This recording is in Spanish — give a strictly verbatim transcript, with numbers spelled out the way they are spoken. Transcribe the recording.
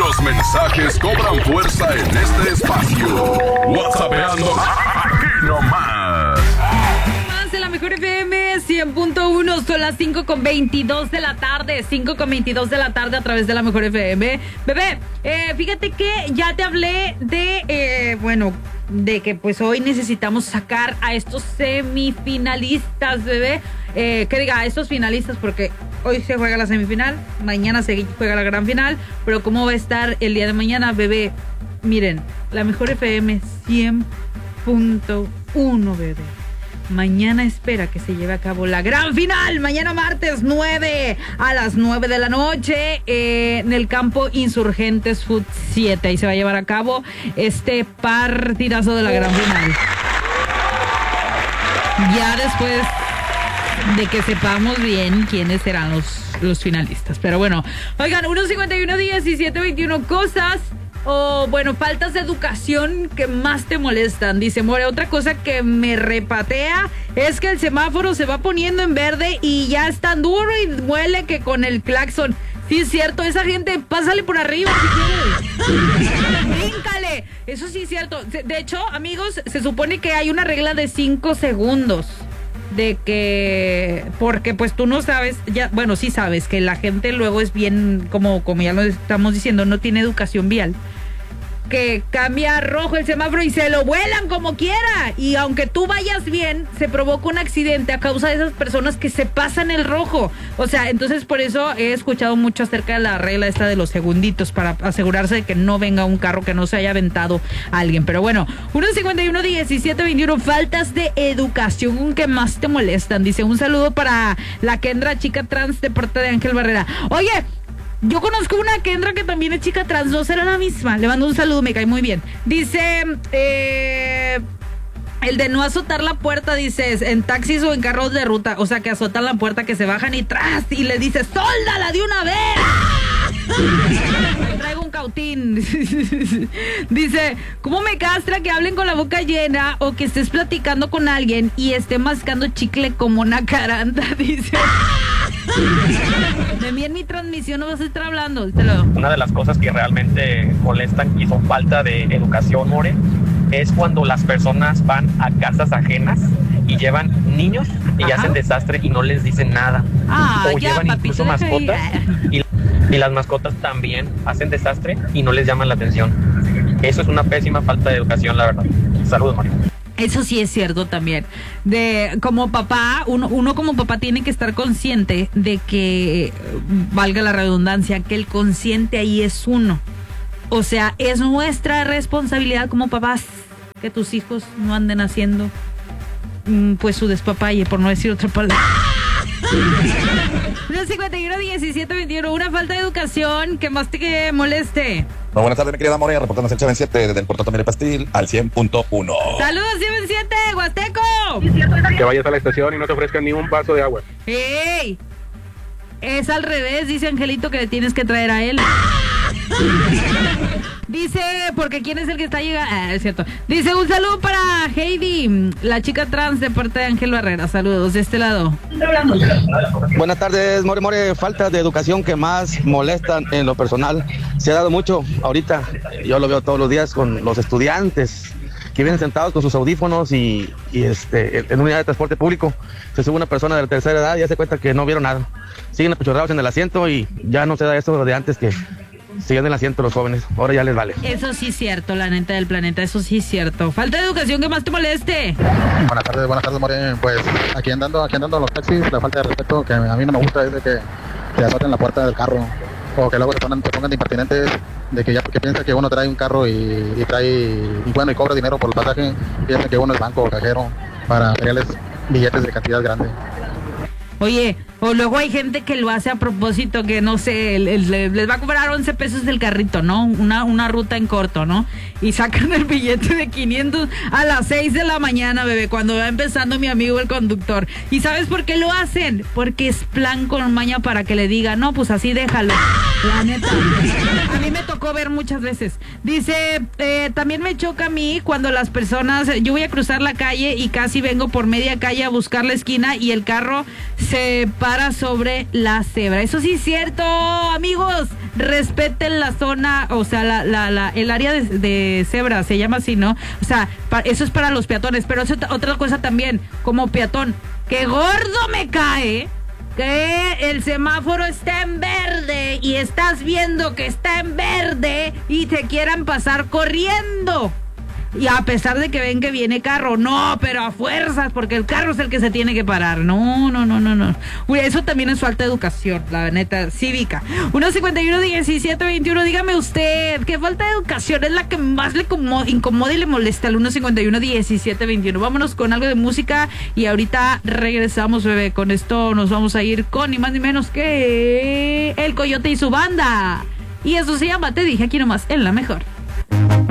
Los mensajes cobran fuerza en este espacio. WhatsAppeando aquí nomás. Más en la mejor F M cien punto uno, son las cinco con veintidós de la tarde. cinco con veintidós de la tarde a través de la mejor F M. Bebé, eh, fíjate que ya te hablé de, eh, bueno, de que pues hoy necesitamos sacar a estos semifinalistas, bebé. Eh, que diga, a estos finalistas, porque hoy se juega la semifinal, mañana se juega la gran final, pero ¿cómo va a estar el día de mañana, bebé? Miren, la mejor F M cien punto uno, bebé. Mañana espera que se lleve a cabo la gran final. Mañana martes nueve a las nueve de la noche eh, en el campo Insurgentes Food siete. Ahí se va a llevar a cabo este partidazo de la gran final. Ya después de que sepamos bien quiénes serán los, los finalistas. Pero bueno, oigan, uno cincuenta y uno, diecisiete, veintiuno cosas o, bueno, faltas de educación que más te molestan. Dice More, otra cosa que me repatea es que el semáforo se va poniendo en verde y ya es tan duro y muele que con el claxon. Sí, es cierto, esa gente, pásale por arriba si quieres. Bríncale. Eso sí es cierto. De hecho, amigos, se supone que hay una regla de cinco segundos. De que, porque pues tú no sabes, ya, bueno, sí sabes que la gente luego es bien, como, como ya lo estamos diciendo, no tiene educación vial. Que cambia a rojo el semáforo y se lo vuelan como quiera. Y aunque tú vayas bien, se provoca un accidente a causa de esas personas que se pasan el rojo. O sea, entonces por eso he escuchado mucho acerca de la regla esta de los segunditos, para asegurarse de que no venga un carro, que no se haya aventado a alguien. Pero bueno, uno cincuenta y uno, diecisiete, veintiuno, faltas de educación que más te molestan. Dice, un saludo para la Kendra, chica trans, de parte de Ángel Barrera. Oye, yo conozco una Kendra que también es chica trans, no será la misma. Le mando un saludo, me cae muy bien. Dice, eh, el de no azotar la puerta, dices, en taxis o en carros de ruta. O sea, que azotan la puerta, que se bajan y tras, y le dices, ¡sóldala de una vez! Traigo un cautín. Dice, ¿cómo me castra que hablen con la boca llena o que estés platicando con alguien y esté mascando chicle como una caranta? Dice... De mí en mi transmisión no vas a estar hablando. Díselo. Una de las cosas que realmente molestan y son falta de educación, More, es cuando las personas van a casas ajenas y llevan niños y Ajá. hacen desastre y no les dicen nada. Ah, o ya, llevan papi, incluso mascotas y, y las mascotas también hacen desastre y no les llaman la atención. Eso es una pésima falta de educación, la verdad. Saludos, Mario. Eso sí es cierto también. De como papá, uno, uno como papá tiene que estar consciente de que, valga la redundancia, que el consciente ahí es uno. O sea, es nuestra responsabilidad como papás que tus hijos no anden haciendo pues su despapalle, por no decir otra palabra. uno cincuenta y uno, diecisiete, veintiuno, una falta de educación que más te moleste. Muy buenas tardes, mi querida More, reportando el siete desde el Puerto Tomé Pastil al cien punto uno. ¡Saludos, siete, Huasteco! Que vayas a la estación y no te ofrezcan ni un vaso de agua. ¡Ey! Es al revés, dice Angelito, que le tienes que traer a él. Dice, porque ¿quién es el que está llegando? Ah, es cierto. Dice, un saludo para Heidi, la chica trans de parte de Ángel Barrera. Saludos de este lado. Buenas tardes, More More. Faltas de educación que más molestan en lo personal. Se ha dado mucho ahorita. Yo lo veo todos los días con los estudiantes que vienen sentados con sus audífonos y, y este, en una unidad de transporte público. Se sube una persona de la tercera edad y ya se cuenta que no vieron nada. Siguen apachurrados en el asiento y ya no se da eso de antes, que siguen en el asiento los jóvenes. Ahora ya les vale. Eso sí es cierto, la neta del planeta. Eso sí es cierto. Falta de educación que más te moleste. Buenas tardes, buenas tardes, More. Pues aquí andando, aquí andando los taxis, la falta de respeto que a mí no me gusta es de que te azoten la puerta del carro. O que luego te pongan, te pongan de impertinentes, de que ya porque piensa que uno trae un carro y, y trae, y bueno, y cobra dinero por el pasaje, piensa que uno es banco o cajero para reales billetes de cantidad grande. Oye, o luego hay gente que lo hace a propósito, que no sé, el, el, les va a cobrar once pesos del carrito, ¿no? Una, una ruta en corto, ¿no? Y sacan el billete de quinientos a las seis de la mañana, bebé, cuando va empezando mi amigo el conductor. ¿Y sabes por qué lo hacen? Porque es plan con maña para que le diga, no, pues así déjalo. La neta. A mí me tocó ver muchas veces. Dice, eh, también me choca a mí cuando las personas, yo voy a cruzar la calle y casi vengo por media calle a buscar la esquina y el carro se para sobre la cebra. Eso sí es cierto, amigos. respeten la zona, o sea, la, la, la, el área de, de cebra, se llama así, ¿no? O sea, pa, eso es para los peatones, pero eso, otra cosa también, como peatón, que gordo me cae que el semáforo está en verde y estás viendo que está en verde y te quieran pasar corriendo. Y a pesar de que ven que viene carro, no, pero a fuerzas, porque el carro es el que se tiene que parar. No, no, no, no, no. Uy, eso también es falta de educación, la neta, cívica. uno cincuenta y uno, diecisiete, veintiuno, dígame usted, ¿qué falta de educación es la que más le incomoda y le molesta al uno cincuenta y uno, diecisiete, veintiuno? Vámonos con algo de música y ahorita regresamos, bebé. Con esto nos vamos a ir con ni más ni menos que El Coyote y su banda. Y eso se llama Te Dije Aquí Nomás, en La Mejor.